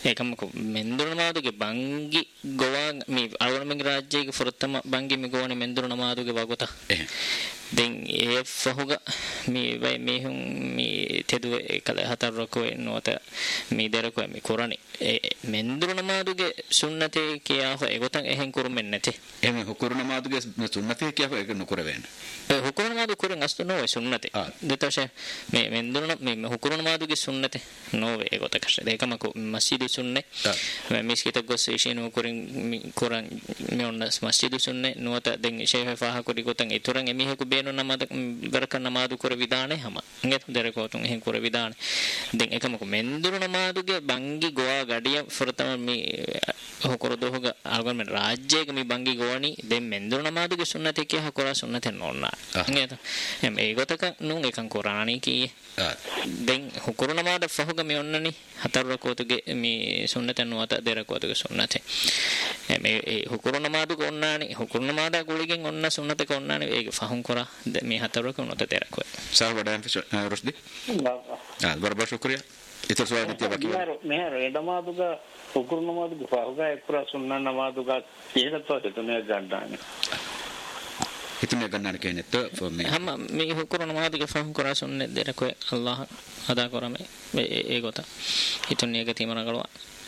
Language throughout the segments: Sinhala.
ඒකම මෙන්දුරු නමාදුගේ බංගි ගෝවා මේ අලුණමින් රාජ්‍යයේ ෆොරතම බංගි මේ ගෝවනේ මෙන්දුරු නමාදුගේ වගොත දැන් ඒ ෆහුග මේ මෙහුන් මේ තෙදුව එකල හතර රකෝ නෝත මේ දරකෝ මේ කුරණි මෙන්දුරු නමාදුගේ සුන්නතේ කියා හො ඒගොතන් එහෙන් කුරුමෙන් නැති එහෙම හුකුරු නමාදුගේ සුන්නතේ කියා හො ඒක නුකර වෙන්න හුකුරු නමාදු කුරෙන් අස්තු නොවේ සුන්නතේ දෙතෂ මේ මෙන්දුරු මේ හුකුරු නමාදුගේ සුන්නතේ නොවේ ඒගොත කෂ ඒකම මස්ජිදු සුන්නේ මිස්කිත ගොස් ඉෂිනෝ කුරින් කුරන් මේ ඔන්න මස්ජිදු සුන්නේ නොත දැන් ෂේෆ ෆාහ කුරි ගොතන් ඉතුරන් එමිහෙකු බේනු නමද බරක නමාදු කුර විදානේ හැම නේද දරකෝතුන් එහෙන් කුර විදානේ දැන් එකම මෙන්දුරු නමාදුගේ බංගි ගෝවා ගඩිය ෆොරතම මේ හොකර දෝහග අල්ගමෙන් රාජ්‍යයක මේ බංගි ගෝවනි දැන් මෙන්දුරු නමාදුගේ සුන්නතේ කියා කුරා සුන්නතේ නොන්නා නේද එම් ඒගොතක නුන් එකන් කුරාණී කී දැන් හොකර නමාද ෆහුග මේ ඔන්නනි හතර රකෝතුගේ මේ සුන්නතේ නොත දරකෝතුගේ සුන්නතේ මේ හොකර නමාදු කොන්නානි හොකර නමාදා කුලිගෙන් ඔන්න සුන්නතේ කොන්නානි ඒක ෆහුන් කුරා මේ හතර රකෝ නොත දරකෝ සාවඩම් රොස්දි බරබර ශුක්‍රියා itu soal itu bagi මෙහෙර එදමාදුක හොකර නමාදුක ෆහුග එක්කුරා සුන්න නමාදුක කියනතෝ දෙතුනේ ගන්නානේ හිතන්නේ ගන්නන කියන්නේ තෝ මේ හැම මේ හොකර නමාදුක ෆහුන් කුරා සුන්නේ දරකෝ අල්ලාහ අදා කරමේ ඒ ගොත හිතන්නේ එක තිමනගලවා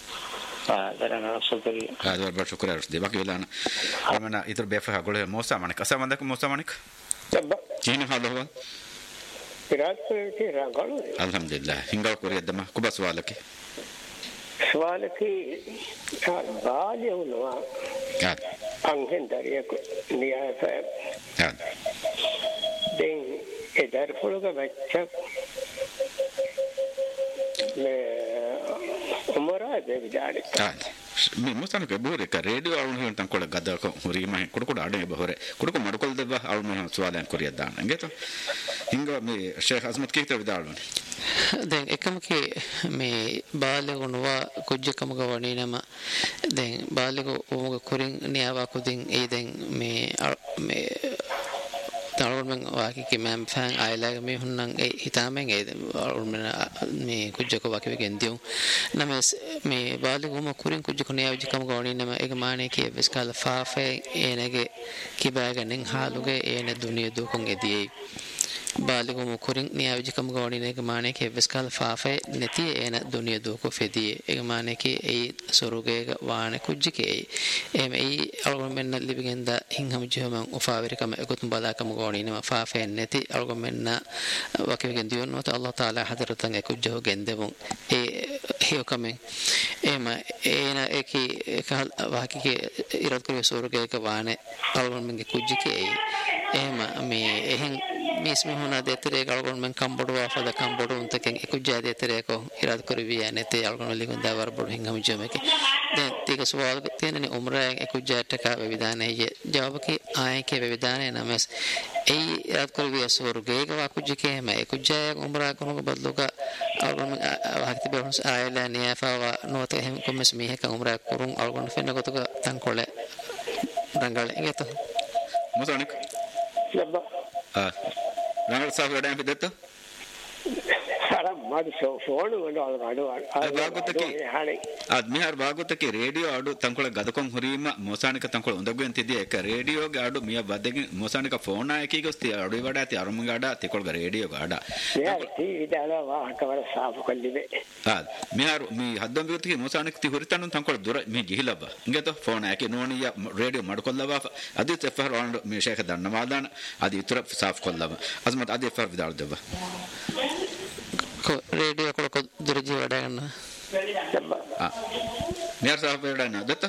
هذا شكرا رشدي باقي ولا أنا أنا يتر بيفرح أقول موسى مانك أسمع عندك موسى مانك جينا هذا هو الحمد لله هنقول كوري الدم كوبا سؤالك بالي هو أنهن داريك نيا فهم دين إدار فلوك بچك umara de vidare me mostano ke bore ka radio awun hen tan kola gadda ko hori ma kudu kudu ade bore kudu ko madukol debba awun me suwalan koriya dan ngeto hinga me sheikh azmat ke vidalun දැන් එකම කේ මේ බාලගුණවා කුජ්ජකම ගවණේ නම දැන් බාලග ඕමග කුරින් නියවා කුදින් ඒ දැන් මේ තරුණ වාකික මම් ෆෑන් අයලාග මේ හුන්නන් ඒ හිතාමෙන් ඒ මේ කුජ්ජක වාකික ගෙන්දියු නම මේ බාලගුම කුරින් කුජ්ජක නියවජකම ගවණේ නම ඒක මානේ කේ විස්කල ෆාෆේ ඒනගේ කිබාගනෙන් හාලුගේ ඒන දුනිය දුකන් එදී බාලගුම කුරින් නියවජකම ගවණේ නේක මානේ කේ විස්කල ෆාෆේ නැති ඒන දුනිය දුක ෆෙදී ඒක මානේ කේ ඒ සොරුගේ වාන කුජ්ජකේ එමෙ ඒ අල්ගොමෙන්න ලිබිගෙන්ද හින්හම ජෙම උෆාවිරකම එකතුම් බලාකම ගවණේ නම ෆාෆේ නැති අල්ගොමෙන්න වකිවගෙන් දියොන්නොත අල්ලාහ් තාලා හදරතන් එකුජ්ජෝ ගෙන්දෙමුන් ඒ හියකමෙන් එම ඒන ඒකි වාකිකේ ඉරත් කුරිය සොරුගේ වාන අල්ගොමෙන්ගේ කුජ්ජකේ එහෙම මේ එහෙන් මිස්මි හොනා දෙතරේ ගල්ගොන් මෙන් කම්බොඩ වාෆද කම්බොඩ උන්තකෙන් එකුජ්ජා දෙතරේ කො ඉරාද කරවිය නැතේ අල්ගොන් ලිගොන් දාවර බොඩ හින්ගම ජමක දැන් තීක සවාල් තේනනේ උම්රා එකුජ්ජා ටක වේවිදානේ ජවාබකේ ආයකේ වේවිදානේ නමස් ඒ ඉරාද කරවිය සෝරුගේ වාකුජ්ජකේ හැම එකුජ්ජා උම්රා කොනක බදලුක අල්ගොන් වාක්ති බොන්ස් ආයලා නියෆාවා නොත එහෙම කොමස් මිහක උම්රා කුරුන් අල්ගොන් ෆෙන්න ගොතක තන් කොලේ රංගල එගත මොසනික Rangal sahab ada yang begitu? Saram madu phone udah ada. Mihar baguta ki radio adu tangkola gadakon hurima mosanika tangkola undagen tidi ek radio ga adu miya badegen mosanika phone ayaki gosti adu wada ti arumuga ada tikolga radio ga ada. Ya ti idala wa akawara saaf kollibe. Mihar mi haddam begutu ki mosanika ti huritanun tangkola dura mi gihilaba. Ingeto phone ayaki noniya radio madukollaba adi tefar on mi sheikh dannamadan adi itura saaf kollaba. Azmat adi far vidal deba. Radio ಕೊಳಕ ದುರ್ಜಿ ವಡಗನ್ನ ನೇರ ಸಾಹಬ್ ವಡಗನ್ನ ದತ್ತ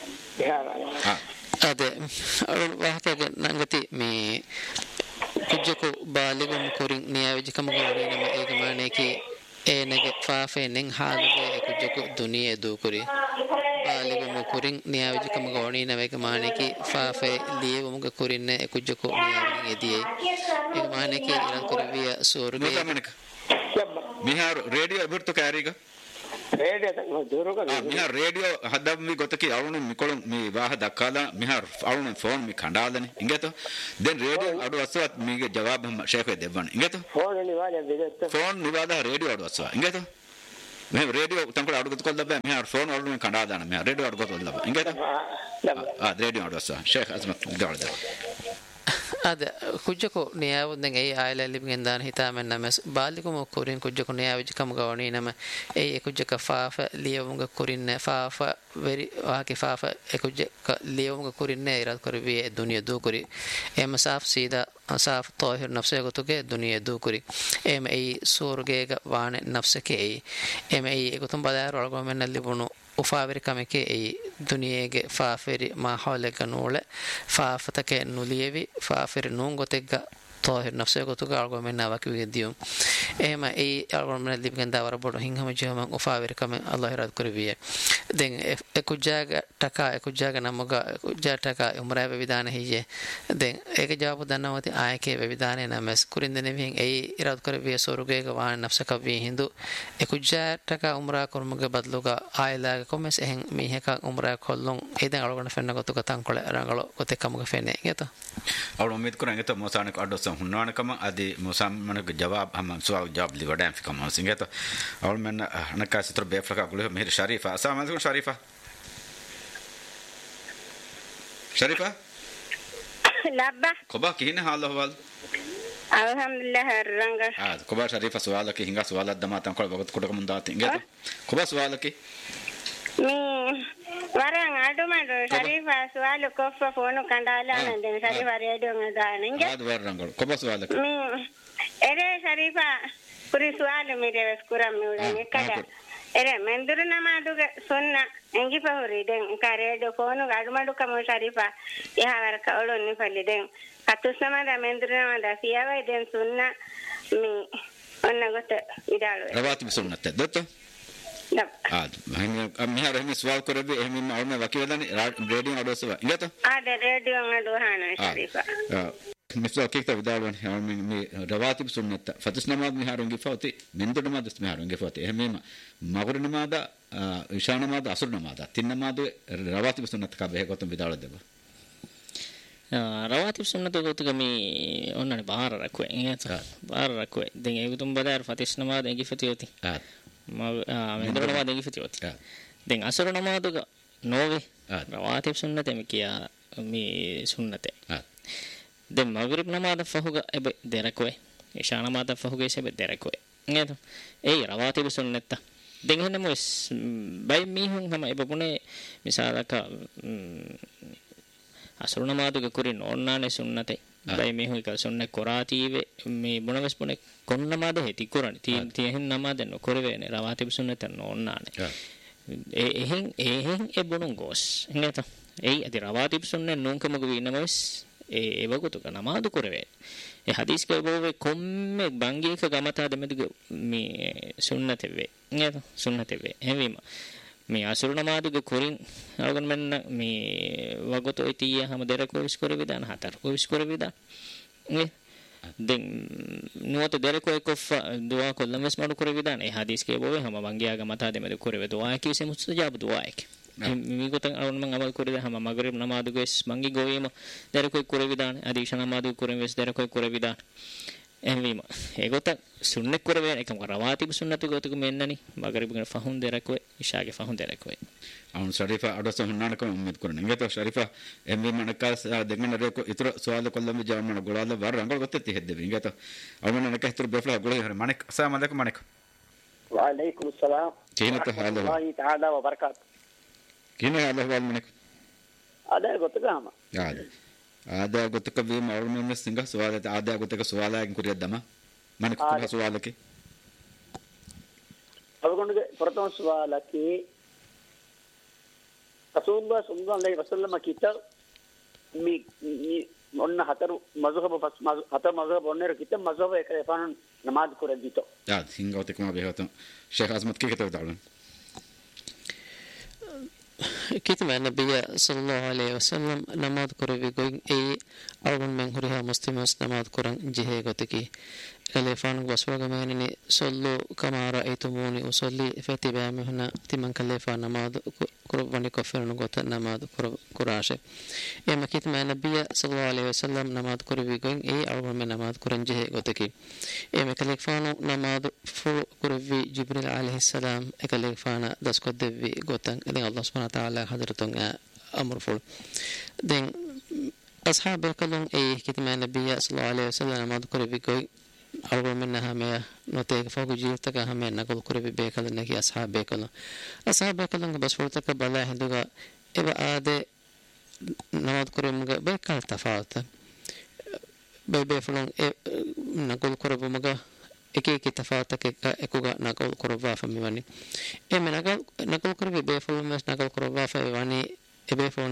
ಅದೇ ಅವಳು ವಾಹಕಗೆ ನಂಗತಿ ಮೇ ಕುಜ್ಜಕು ಬಾಲಿಗಮ್ ಕುರಿಂ ನಿಯಾವಿಜಕಮ ಗೋಡಿ ನಮ ಏಕ ಮಾನೇಕಿ ಏನಗೆ ಫಾಫೆ ನೆಂ ಹಾಲಗೆ ಕುಜ್ಜಕು ದುನಿಯೆ ದೂಕುರಿ ಬಾಲಿಗಮ್ ಕುರಿಂ ನಿಯಾವಿಜಕಮ ಗೋಡಿ ನಮ ಏಕ ಮಾನೇಕಿ ಫಾಫೆ ಲಿಯವಮುಗ ಕುರಿನ್ನೆ ಕುಜ್ಜಕು ನಿಯಾವಿಗೆ ಎದಿಯೆ ಏಕ ಮಾನೇಕಿ ಇರಲ್ ಕುರಿವಿಯ ಸೋರುಗೆ Mihar radio bertu kariga radio tak duruga mihar radio hadam mi gotaki awunu mikolon mi waha dakala mihar awunu phone mi khandalani ingeto then radio adu aswat mi ge jawab sheikh devwan ingeto phone ni wala bidet phone ni wala radio adu aswa ingeto මේ රේඩියෝ තංකොල අඩුගත කොල්ල බෑ මෙහා ෆෝන් වල මම කඩා දාන මෙහා රේඩියෝ අඩුගත කොල්ල බෑ ඉංගේද රේඩියෝ අඩුස්සා ෂේඛ් අස්මත් ගාලද අද කුජ්ජකෝ නියාවුදෙන් ඒ ආයලලිමින් දාන හිතාමෙන් නමස් බාලිකම කුරින් කුජ්ජකෝ නියාවිජකම ගවණී නම ඒ කුජ්ජක ෆාෆ ලියවුංග කුරින්න ෆාෆ වෙරි වාකි ෆාෆ ඒ කුජ්ජක ලියවුංග ಕುರಿನ್ನೆ ಇರಾದ್ ಕರಿವಿ ದುನಿಯಾ ದೂಕುರಿ ಎಮ ಸಾಫ್ ಸೀದಾ ಸಾಫ್ ತಾಹಿರ್ ನಫ್ಸೆ ಗೊತುಗೆ ದುನಿಯಾ ದೂಕುರಿ ಎಮ ಈ ಸೂರ್ಗೆಗ ವಾಣೆ ನಫ್ಸಕೆ ಎಮ ಈ ಗೊತಂ ಬದಾರ ಒಳಗೊಮೆನಲ್ಲಿ ಬುನು ಉಫಾವಿರಿ ಕಮೆಕೆ ಈ ದುನಿಯೆಗೆ ಫಾಫಿರಿ ಮಾಹೌಲೆಗ ನೂಳೆ ಫಾಫತಕೆ ನುಲಿಯವಿ ಫಾಫಿರಿ ನೂಂಗೊತೆಗ ತಾಹಿರ್ ನಫ್ಸೆ ಗೊತುಗೆ ಒಳಗೊಮೆನ್ನ ವಕಿವಿಗೆ ದಿಯು ಎಮ ಈ ಒಳಗೊಮೆನಲ್ಲಿ ಬಿಗಂದ ಅವರ ಬಡು ಹಿಂಗಮ ಜೀವಮ ಉಫಾವಿರಿ ಕಮೆ ಅಲ್ಲಾಹ್ ಇರಾದ್ ಕರಿವಿ ದೆನ್ ಎಕುಜಾಗ ಟಕಾ ಎಕುಜಾಗ ನಮಗ ಎಕುಜಾ ಟಕಾ ಉಮ್ರಾ ವಿಧಾನ ಹಿಯೆ ದೆನ್ ಏಕ ಜವಾಬು ದನ್ನವತಿ ಆಯಕೆ ವಿಧಾನೆ ನಮಸ್ ಕುರಿಂದನೆ ವಿಹೆನ್ ಏ ಇರಾದ್ ಕರಿವಿ ಸೋರುಗೆಗ ವಾಣ ನಫ್ಸಕ ವಿ ಹಿಂದು ಎಕುಜಾ ಟಕಾ ಉಮ್ರಾ ಕುರ್ಮುಗೆ ಬದಲುಗ ಆಯಲಾಗ ಕೊಮೆಸ್ ಎಹೆನ್ ಮೀಹಕ ಉಮ್ರಾ ಕೊಲ್ಲೊಂ ಎದೆನ್ ಅಳಗಣ ಫೆನ್ನ ಗೊತುಗ ತಂಕೊಳೆ ರಂಗಳು ಗೊತೆ ಕಮಗ ಫೆನೆ ಗೆತ ಅವಳು ಉಮ್ಮೀದ್ ಕುರಂಗೆ ತೋ ಮೊಸಾನಕ ಅಡ್ಡೋಸ ಹುಣ್ಣಾನಕಮ ಅದಿ ಮೊಸಾಮನಕ ಜವಾಬ್ ಹಮ ಸುವಾಲ್ ಜವಾಬ್ ಲಿ ವಡಾಂ ಫಿಕಮ ಸಿಂಗೆತ ಅವಳು ಮೆನ್ನ ಹಣಕ ಸಿತ್ರ ಬೇಫ್ಲಕ ಗುಳು ಮಿಹಿರ್ ಶರೀಫಾ ಅಸ್ಸಲಾಮು ಅಲೈಕುಂ ಶರೀಫಾ ಶರೀಫಾ ಲಬ್ಬಾ ಕೊಬಾ ಕಿಹಿನ ಹಾಲ ಹವಾಲ್ alhamdulillah ranga ಕೊಬಾ ಶರೀಫಾ ಸುವಾಲಕ್ಕೆ ಹಿಂಗ ಸುವಾಲದ ದಮ ತಂಕೊಳ ಬಗತ್ ಕುಟಕ ಮುಂದಾತಿ ಇಂಗೆತ ಕೊಬಾ ಸುವಾಲಕ್ಕೆ mi warang adu madu sharifa sualu kofa phone kandala nande sharifa radio ngadana inge adu warangol koba sualake mi ere sharifa puri sualu mi deves kuram mi udane kada ere menduru namadu sunna engi pahuri den kare do phone adu madu kamo sharifa ya warka odonni falli den katusama da menduru namada siyawa den sunna mi onna gote idalu rawati sunnatte dotto මිහාර එහෙම සවාල් කරබේ එහෙම අවම වකිවදනේ රේඩියෝ අඩෝසව ඉගත රේඩියෝ අඩෝහාන ශරීෆා මිස්ලා කීක්ත විදාලවන හැම මේ රවාතිබ් සුන්නත ෆතිස් නමාዝ මිහාරුන්ගේ ෆවති මින්දුඩ නමාዝ මිහාරුන්ගේ ෆවති එහෙම මගුරු නමාද ඉෂා නමාද අසුර නමාද තින් නමාද රවාතිබ් සුන්නත කබේ ගොතම් විදාල දෙබ රවාතිබ් සුන්නත ගොතක මේ ඔන්නනේ බාර රකුවේ ඉත බාර රකුවේ දැන් ඒ උතුම් බදාර ෆතිස් නමාද එගි ෆතියෝති මෙන්දර නමාද එගි ෆතියෝති දැන් අසුර නමාද නොවේ රවාතිබ් සුන්නත මේ කියා මේ සුන්නතේ දැන් මගරිබ් නමාද ෆහුග එබ දෙරකවේ ඉෂා නමාද ෆහුගේ සෙබ දෙරකවේ නේද ඒ රවාතිබ් සුන්නත දැන් එහෙනම් බයි මිහුන් හැම එබ පුනේ මිසාලක අසුර නමාදුගේ කුරින් ඕන්නානේ සුන්නතේ බයි මිහුන් එක සුන්න කොරාතීවේ මේ මොනවස් පුනේ කොන් නමාද හෙති කරන්නේ තියෙන් නමාද නොකරවේනේ රවාතිබ් සුන්නත ඕන්නානේ එහෙන් ඒ බොනුන් ගෝස් නේද ඒ අද රවාතිබ් සුන්න නෝන්කමක විනමස් ඒ වගතුක නමාදු කරවේ ඒ හදීස් කවබෝවේ කොම්මෙ බංගීක ගමතා දෙමෙදුග මේ සුන්නතෙවේ නේද සුන්නතෙවේ එවීම මේ අසුර නමාදුග කුරින් අවගන් මෙන්න මේ වගතෝ ඉතිය හැම දෙරකෝ විස්කර විදාන හතර කෝ විස්කර විදාන නේ දැන් නුවත දෙරකෝ එක්ක දුවා කොල්ලමස් මඩු කර විදාන ඒ හදීස් කවබෝවේ හැම බංගියා ගමතා දෙමෙදු කරවේ දුවා කීසේ මුස්තජාබ් දුවා එක මිගොතන් අවුන් මං අමල් කරේ හැම මගරිබ් නමාදු ගස් මංගි ගෝයීම දරකෝ කරේ විදාන අදීෂ නමාදු කරේ වෙස් දරකෝ කරේ විදාන එන්වීම ඒගොත සුන්නෙ කරවේ එකම රවාතිබ් සුන්නතු ගොතක මෙන්නනි මගරිබ් ගන ෆහුන් දරකෝ ඉෂාගේ ෆහුන් දරකෝ අවුන් ශරීෆා අඩස හුන්නානකම උම්මත් කරන ඉංගත ශරීෆා එන්වීම නකස් දෙගමන රේකෝ ඉතර සවාල කොල්ලම ජාමන ගොලාල වර රංගල ගොතති හෙද්දෙ ඉංගත අවුන් නක ඉතර බෙෆලා ගොලේ හර මණක් අස්සලාමු අලයිකුම් මණක් වඅලයිකුම් සලාම් කීනත හාල අල්ලාහ් තාලා වබරකාත් කිනේ අල්ලාහ් මණක් ආදා ගොතකම ආදා ගොතක වීම අවුරුම සිංග සවාලත ආදා ගොතක සවාලයන් කුරිය දම මණක් කුහ සවාලකේ අවගොණ්ඩගේ ප්‍රථම සවාලකේ රසූලුල්ලාහ සල්ලල්ලාහු අලයිහි වසල්ලම කිත මි ඔන්න හතරු මස්හබ හතර මස්හබ ඔන්නර කිත මස්හබ එක එපන නමාዝ කුරදිතෝ සිංග ගොතකම බෙහතම් Sheikh අස්මත් කීකතව දාලන් كتما النبي صلى الله عليه وسلم نماذ كروي going اي أرغن من هريها مسلمس نماذ كران جهه غتكي كليفان وسوغ مانني صلوا كما رأيتموني أصلي فاتباعي هنا تمن كليفان نماذ kuru wani kofirnu gota namad kurashe ema kitma nabiyya sallallahu alaihi wasallam namad kuru vigoin arwa me namad kuranjehe gotaki ema kalekfano namad fu kuru vi jibril alaihi salam ekalekfana dasko devi gotan den Allah subhanahu wa ta'ala hadratun amr ful den ashab kalon kitma nabiyya sallallahu alaihi wasallam namad kuru vigoin arwa minha me note fogu jirtaka hame nagol kurbi bekal neki ashab bekal bas furtaka bala hinduga eba ade namad kurumga bekal tafawta be fulon nagol kurbu maga eki tafawta ke ekuga nagol kurba fami wani nagol kurbi be fulon mes nagol kurba fa wani ebe